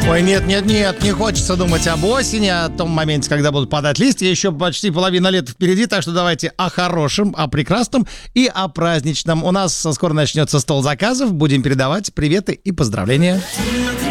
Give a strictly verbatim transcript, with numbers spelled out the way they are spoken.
Ой, нет, нет, нет, не хочется думать об осени, о том моменте, когда будут падать листья. Еще почти половина лета впереди, так что давайте о хорошем, о прекрасном и о праздничном. У нас скоро начнется стол заказов. Будем передавать приветы и поздравления.